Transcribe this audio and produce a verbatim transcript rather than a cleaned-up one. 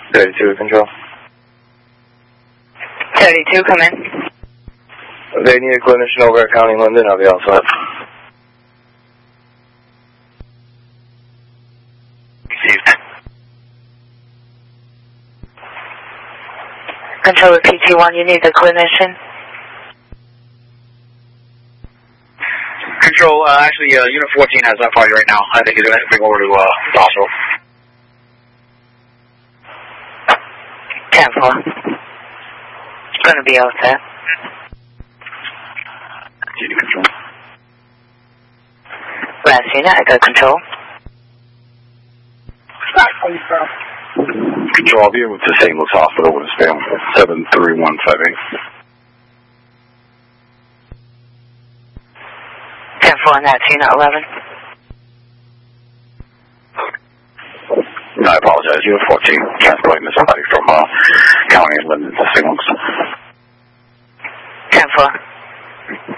thirty-two, control. thirty-two, come in. They need a clinician over at County London. I'll be all set. Received. Control with P T one, you need the clinician? Control, uh, actually, uh, Unit fourteen has that party right now. I think he's going to bring over to, uh, the hospital. ten four. Gonna be all set. Control. Last unit, I got control. Control, I'll be able to Saint Luke's Hospital with his family. seven three one five eight. ten four, and that's unit eleven. No, I apologize. Unit fourteen, transporting somebody from uh, County London to Saint Luke's. ten four.